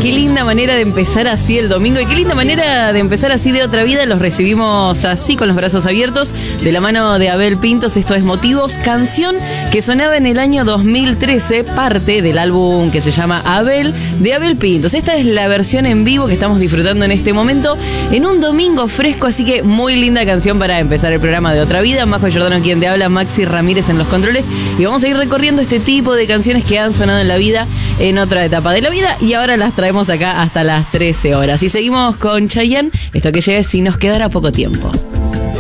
Qué linda manera de empezar así el domingo y qué linda manera de empezar así de Otra Vida. Los recibimos así con los brazos abiertos de la mano de Abel Pintos. Esto es Motivos, canción que sonaba en el año 2013, parte del álbum que se llama Abel, de Abel Pintos. Esta es la versión en vivo que estamos disfrutando en este momento en un domingo fresco, así que muy linda canción para empezar el programa de Otra Vida. Majo Giordano quien te habla, Maxi Ramírez en los controles, y vamos a ir recorriendo este tipo de canciones que han sonado en la vida en otra etapa de la vida y ahora las traemos acá hasta las 13 horas. Y seguimos con Chayanne, esto que llega Si nos quedara poco tiempo.